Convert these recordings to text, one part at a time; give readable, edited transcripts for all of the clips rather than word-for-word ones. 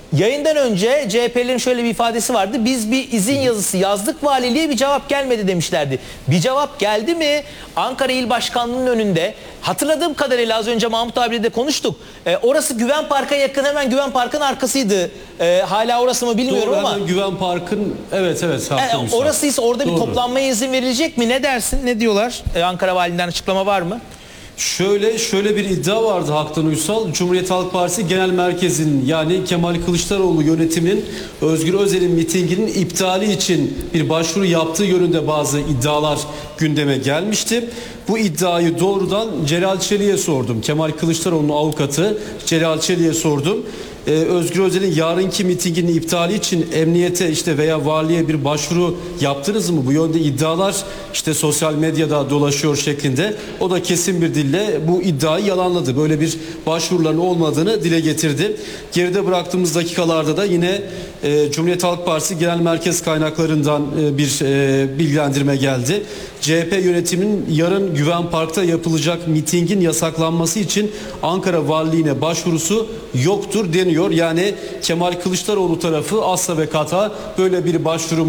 Yayından önce CHP'lerin şöyle bir ifadesi vardı. Biz bir izin yazısı yazdık, valiliğe bir cevap gelmedi demişlerdi. Bir cevap geldi mi? Ankara İl Başkanlığı'nın önünde. Hatırladığım kadarıyla az önce Mahmut abiyle de konuştuk. Orası Güven Park'a yakın, hemen Güven Park'ın arkasıydı. Hala orası mı bilmiyorum Doğru, ama. Güven Park'ın evet. Orasıysa orada bir Doğru. toplanmaya izin verilecek mi? Ne dersin? Ne diyorlar? Ankara Valiliğinden açıklama var mı? Şöyle bir iddia vardı Haktan Uysal. Cumhuriyet Halk Partisi Genel Merkezi'nin, yani Kemal Kılıçdaroğlu yönetiminin Özgür Özel'in mitinginin iptali için bir başvuru yaptığı yönünde bazı iddialar gündeme gelmişti. Bu iddiayı doğrudan Celal Çelik'e sordum. Kemal Kılıçdaroğlu'nun avukatı Celal Çelik'e sordum. Özgür Özel'in yarınki mitinginin iptali için emniyete veya valiliğe bir başvuru yaptınız mı? Bu yönde iddialar sosyal medyada dolaşıyor şeklinde. O da kesin bir dille bu iddiayı yalanladı. Böyle bir başvuruların olmadığını dile getirdi. Geride bıraktığımız dakikalarda da yine Cumhuriyet Halk Partisi Genel Merkez kaynaklarından bir bilgilendirme geldi. CHP yönetiminin yarın Güven Park'ta yapılacak mitingin yasaklanması için Ankara Valiliğine başvurusu yoktur deniyor. Yani Kemal Kılıçdaroğlu tarafı asla ve kata böyle bir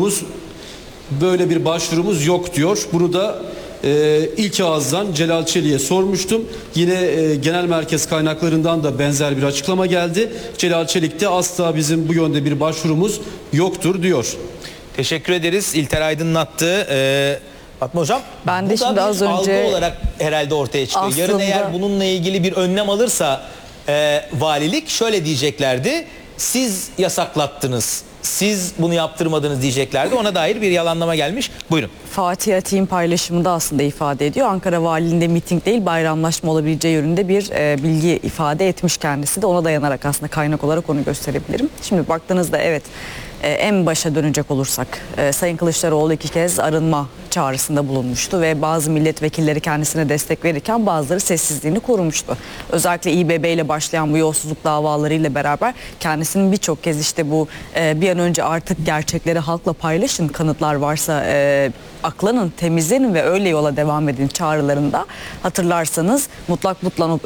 başvurumuz yok diyor. Bunu da ilk ağızdan Celal Çelik'e sormuştum. Yine genel merkez kaynaklarından da benzer bir açıklama geldi. Celal Çelik de asla bizim bu yönde bir başvurumuz yoktur diyor. Teşekkür ederiz. İlter aydınlattı. Fatma Hocam, ben de bu şimdi da az bir önce algı olarak herhalde ortaya çıkıyor. aslında, Yarın eğer bununla ilgili bir önlem alırsa valilik şöyle diyeceklerdi. Siz yasaklattınız, siz bunu yaptırmadınız diyeceklerdi. Ona dair bir yalanlama gelmiş. Buyurun. Fatih Atik'in paylaşımında aslında ifade ediyor. Ankara Valiliğinde miting değil, bayramlaşma olabileceği yönünde bir bilgi ifade etmiş kendisi de. Ona dayanarak aslında kaynak olarak onu gösterebilirim. Şimdi baktığınızda evet, en başa dönecek olursak Sayın Kılıçdaroğlu 2 kez arınma çağrısında bulunmuştu ve bazı milletvekilleri kendisine destek verirken bazıları sessizliğini korumuştu. Özellikle İBB ile başlayan bu yolsuzluk davalarıyla beraber kendisinin birçok kez bu bir an önce artık gerçekleri halkla paylaşın, kanıtlar varsa aklanın, temizlenin ve öyle yola devam edin çağrılarında hatırlarsanız mutlak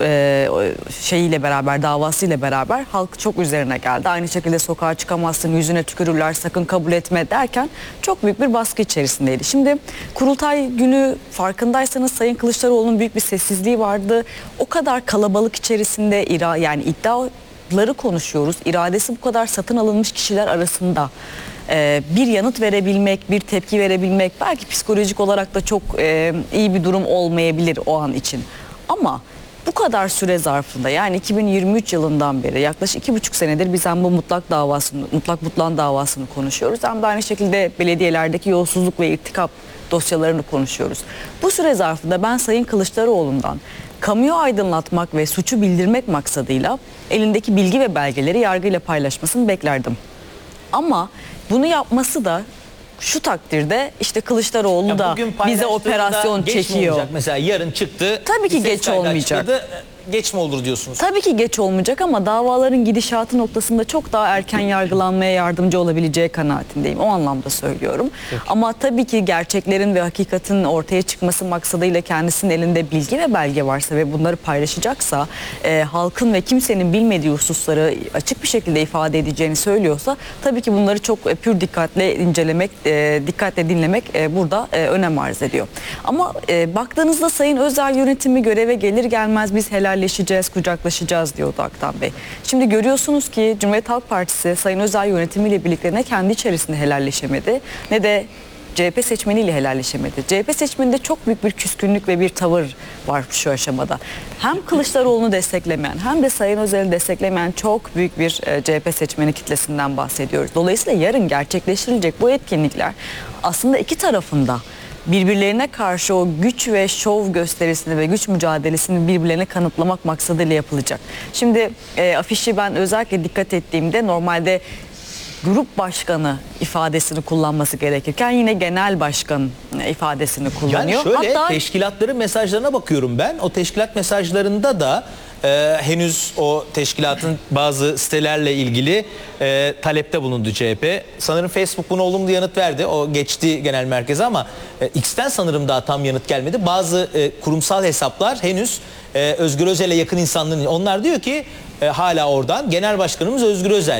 şeyiyle beraber, davasıyla beraber halk çok üzerine geldi. Aynı şekilde sokağa çıkamazsın, yüzüne tükürürler, sakın kabul etme derken çok büyük bir baskı içerisindeydi. Şimdi kurultay günü farkındaysanız Sayın Kılıçdaroğlu'nun büyük bir sessizliği vardı. O kadar kalabalık içerisinde yani iddiaları konuşuyoruz. İradesi bu kadar satın alınmış kişiler arasında bir yanıt verebilmek, bir tepki verebilmek belki psikolojik olarak da çok iyi bir durum olmayabilir o an için. Ama bu kadar süre zarfında, yani 2023 yılından beri yaklaşık 2,5 senedir biz hem bu mutlak mutlağın davasını konuşuyoruz hem de aynı şekilde belediyelerdeki yolsuzluk ve irtikap dosyalarını konuşuyoruz. Bu süre zarfında ben Sayın Kılıçdaroğlu'ndan kamuyu aydınlatmak ve suçu bildirmek maksadıyla elindeki bilgi ve belgeleri yargıyla paylaşmasını beklerdim. Ama bunu yapması da şu takdirde Kılıçdaroğlu da bize operasyon çekiyor. Mesela yarın çıktı. Tabii ki geç olmayacak. Geç mi olur diyorsunuz? Tabii ki geç olmayacak ama davaların gidişatı noktasında çok daha erken yargılanmaya yardımcı olabileceği kanaatindeyim. O anlamda söylüyorum. Peki. Ama tabii ki gerçeklerin ve hakikatin ortaya çıkması maksadıyla kendisinin elinde bilgi ve belge varsa ve bunları paylaşacaksa, halkın ve kimsenin bilmediği hususları açık bir şekilde ifade edeceğini söylüyorsa tabii ki bunları çok pür dikkatle incelemek, dikkatle dinlemek burada önem arz ediyor. Ama baktığınızda Sayın Özel yönetimi göreve gelir gelmez biz helalleşeceğiz, kucaklaşacağız diyordu Aktan Bey. Şimdi görüyorsunuz ki Cumhuriyet Halk Partisi Sayın Özel yönetimiyle birlikte ne kendi içerisinde helalleşemedi ne de CHP seçmeniyle helalleşemedi. CHP seçmeninde çok büyük bir küskünlük ve bir tavır var şu aşamada. Hem Kılıçdaroğlu'nu desteklemeyen hem de Sayın Özel'i desteklemeyen çok büyük bir CHP seçmeni kitlesinden bahsediyoruz. Dolayısıyla yarın gerçekleştirilecek bu etkinlikler aslında iki tarafında birbirlerine karşı o güç ve şov gösterisini ve güç mücadelesini birbirlerine kanıtlamak maksadıyla yapılacak. Şimdi afişi ben özellikle dikkat ettiğimde normalde grup başkanı ifadesini kullanması gerekirken yine genel başkan ifadesini kullanıyor. Yani şöyle, hatta teşkilatların mesajlarına bakıyorum ben. O teşkilat mesajlarında da henüz o teşkilatın bazı sitelerle ilgili talepte bulundu CHP. Sanırım Facebook buna olumlu yanıt verdi. O geçti genel merkeze ama X'ten sanırım daha tam yanıt gelmedi. Bazı kurumsal hesaplar henüz Özgür Özel'e yakın insanların, onlar diyor ki hala oradan genel başkanımız Özgür Özel.